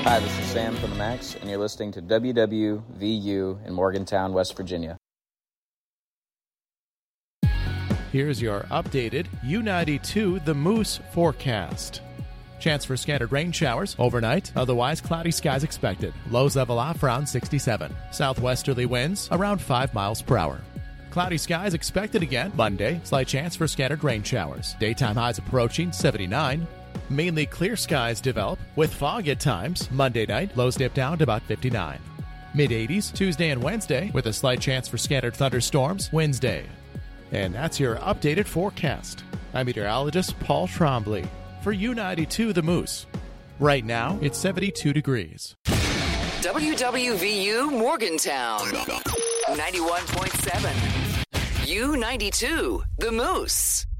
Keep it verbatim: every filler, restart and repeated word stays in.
Hi, this is Sam from the Max, and you're listening to W W V U in Morgantown, West Virginia. Here's your updated U ninety-two The Moose forecast. Chance for scattered rain showers overnight, otherwise cloudy skies expected. Lows level off around sixty-seven. Southwesterly winds around five miles per hour. Cloudy skies expected again Monday. Slight chance for scattered rain showers. Daytime highs approaching seventy-nine. Mainly clear skies develop with fog at times. Monday night, lows dip down to about fifty-nine. mid-eighties Tuesday and Wednesday with a slight chance for scattered thunderstorms Wednesday. And that's your updated forecast. I'm meteorologist Paul Trombley for U ninety-two The Moose. Right now, it's seventy-two degrees. W W V U Morgantown, ninety-one point seven. U ninety-two The Moose.